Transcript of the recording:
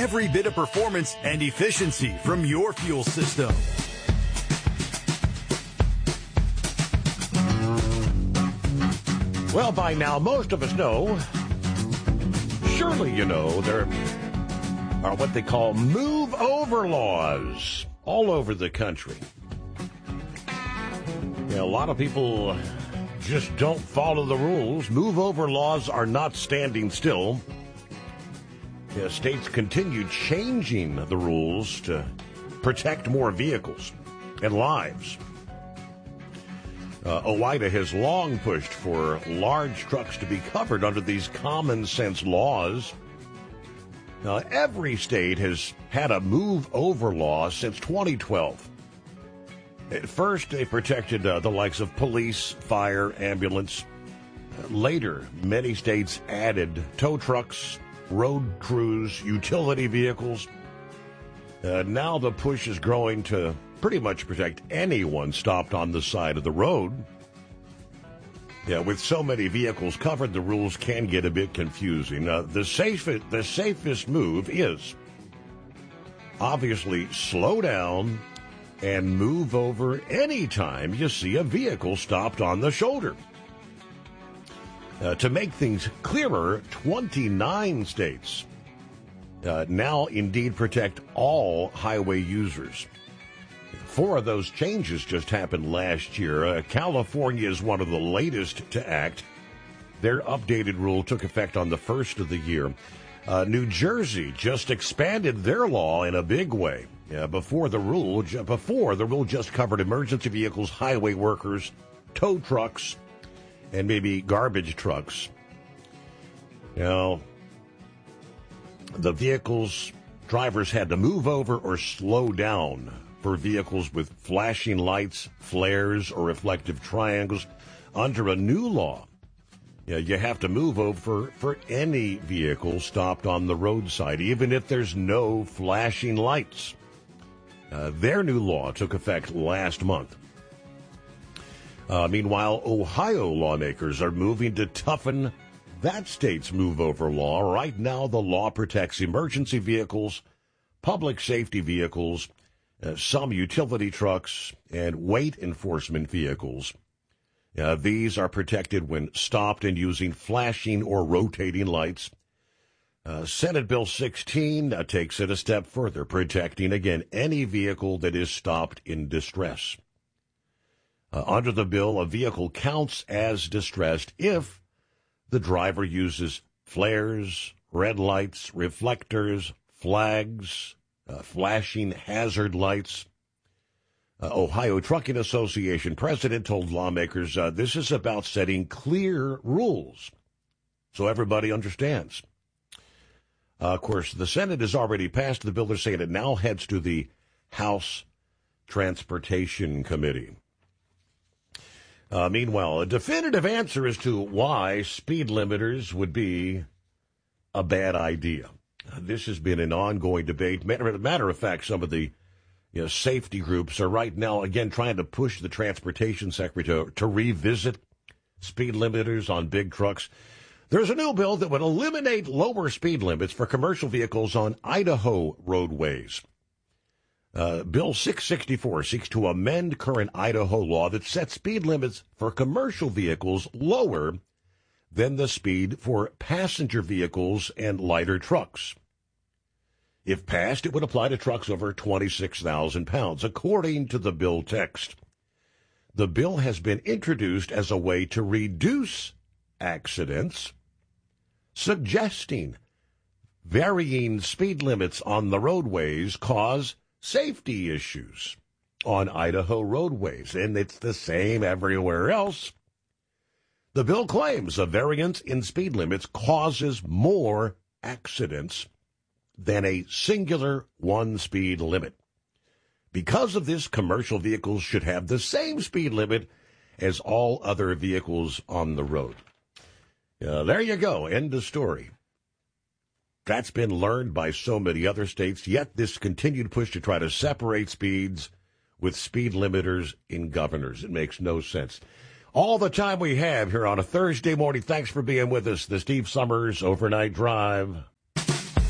every bit of performance and efficiency from your fuel system. Well, by now, most of us know, surely you know, there are what they call move-over laws all over the country. Yeah, a lot of people just don't follow the rules. Move-over laws are not standing still. Yeah, states continue changing the rules to protect more vehicles and lives. OOIDA has long pushed for large trucks to be covered under these common sense laws. Now, every state has had a move-over law since 2012. At first, they protected the likes of police, fire, ambulance. Later, many states added tow trucks, road crews, utility vehicles. Now the push is growing to pretty much protect anyone stopped on the side of the road. Yeah, with so many vehicles covered, the rules can get a bit confusing. The safest move is obviously slow down and move over anytime you see a vehicle stopped on the shoulder. To make things clearer, 29 states now indeed protect all highway users. 4 of those changes just happened last year. California is one of the latest to act. Their updated rule took effect on the first of the year. New Jersey just expanded their law in a big way. Before the rule just covered emergency vehicles, highway workers, tow trucks, and maybe garbage trucks. Now, the vehicles, drivers had to move over or slow down for vehicles with flashing lights, flares, or reflective triangles. Under a new law, you have to move over for any vehicle stopped on the roadside, even if there's no flashing lights. Their new law took effect last month. Meanwhile, Ohio lawmakers are moving to toughen that state's move-over law. Right now, the law protects emergency vehicles, public safety vehicles, some utility trucks, and weight enforcement vehicles. These are protected when stopped and using flashing or rotating lights. Senate Bill 16 takes it a step further, protecting, again, any vehicle that is stopped in distress. Under the bill, a vehicle counts as distressed if the driver uses flares, red lights, reflectors, flags, flashing hazard lights. Ohio Trucking Association president told lawmakers this is about setting clear rules so everybody understands. Of course, the Senate has already passed the bill. They're saying it now heads to the House Transportation Committee. Meanwhile, a definitive answer as to why speed limiters would be a bad idea. This has been an ongoing debate. Matter of fact, some of the safety groups are right now, again, trying to push the Transportation Secretary to revisit speed limiters on big trucks. There's a new bill that would eliminate lower speed limits for commercial vehicles on Idaho roadways. Bill 664 seeks to amend current Idaho law that sets speed limits for commercial vehicles lower than the speed for passenger vehicles and lighter trucks. If passed, it would apply to trucks over 26,000 pounds, according to the bill text. The bill has been introduced as a way to reduce accidents, suggesting varying speed limits on the roadways cause safety issues on Idaho roadways, and it's the same everywhere else. The bill claims a variance in speed limits causes more accidents than a singular one-speed limit. Because of this, commercial vehicles should have the same speed limit as all other vehicles on the road. There you go, end of story. That's been learned by so many other states, yet this continued push to try to separate speeds with speed limiters in governors. It makes no sense. All the time we have here on a Thursday morning. Thanks for being with us. The Steve Summers Overnight Drive.